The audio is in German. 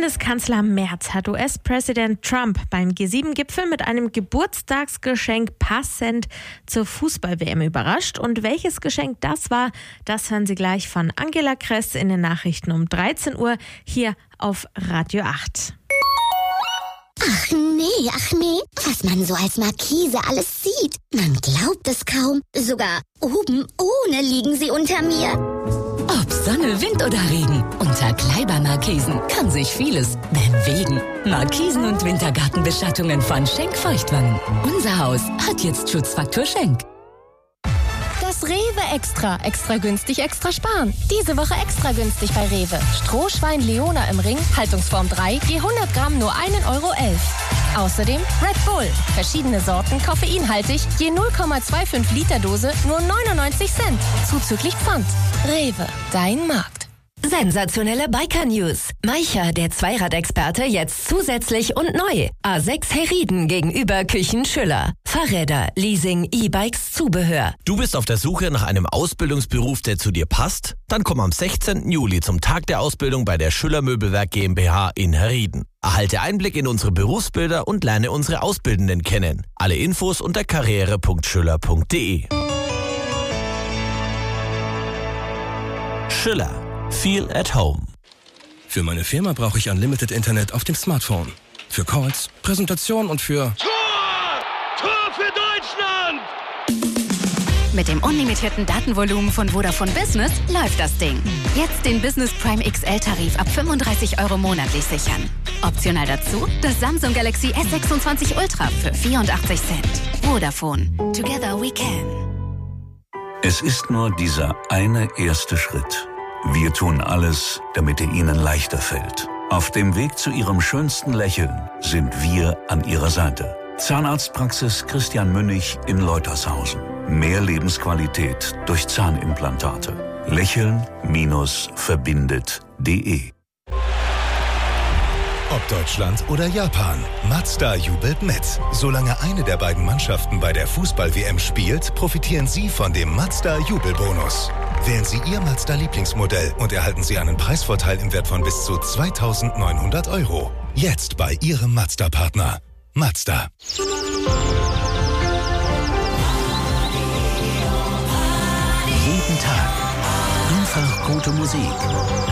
Bundeskanzler Merz hat US-Präsident Trump beim G7-Gipfel mit einem Geburtstagsgeschenk passend zur Fußball-WM überrascht. Und welches Geschenk das war, das hören Sie gleich von Angela Kress in den Nachrichten um 13 Uhr hier auf Radio 8. Ach nee, was man so als Markise alles sieht. Man glaubt es kaum. Sogar oben ohne liegen sie unter mir. Ob Sonne, Wind oder Regen, unter Kleiber-Markisen kann sich vieles bewegen. Markisen- und Wintergartenbeschattungen von Schenk Feuchtwannen. Unser Haus hat jetzt Schutzfaktor Schenk. Das Rewe Extra. Extra günstig, extra sparen. Diese Woche extra günstig bei Rewe. Strohschwein Leona im Ring, Haltungsform 3, je 100 Gramm nur 1,11 Euro. Außerdem Red Bull. Verschiedene Sorten, koffeinhaltig, je 0,25 Liter Dose nur 99 Cent. Zuzüglich Pfand. Rewe, dein Markt. Sensationelle Biker-News. Maicher, der Zweiradexperte, jetzt zusätzlich und neu. A6 Herrieden gegenüber Küchen Schüller. Fahrräder, Leasing, E-Bikes, Zubehör. Du bist auf der Suche nach einem Ausbildungsberuf, der zu dir passt? Dann komm am 16. Juli zum Tag der Ausbildung bei der Schüller Möbelwerk GmbH in Herrieden. Erhalte Einblick in unsere Berufsbilder und lerne unsere Auszubildenden kennen. Alle Infos unter karriere.schüller.de. Schüller. Feel at home. Für meine Firma brauche ich Unlimited Internet auf dem Smartphone. Für Calls, Präsentation und für... Tor für Deutschland! Mit dem unlimitierten Datenvolumen von Vodafone Business läuft das Ding. Jetzt den Business Prime XL-Tarif ab 35 € monatlich sichern. Optional dazu das Samsung Galaxy S26 Ultra für 84 Cent. Vodafone. Together we can. Es ist nur dieser eine erste Schritt. Wir tun alles, damit er Ihnen leichter fällt. Auf dem Weg zu Ihrem schönsten Lächeln sind wir an Ihrer Seite. Zahnarztpraxis Christian Münnig in Leutershausen. Mehr Lebensqualität durch Zahnimplantate. Lächeln-verbindet.de. Ob Deutschland oder Japan, Mazda jubelt mit. Solange eine der beiden Mannschaften bei der Fußball-WM spielt, profitieren Sie von dem Mazda-Jubelbonus. Wählen Sie Ihr Mazda-Lieblingsmodell und erhalten Sie einen Preisvorteil im Wert von bis zu 2.900 €. Jetzt bei Ihrem Mazda-Partner. Mazda. Jeden Tag. Einfach gute Musik.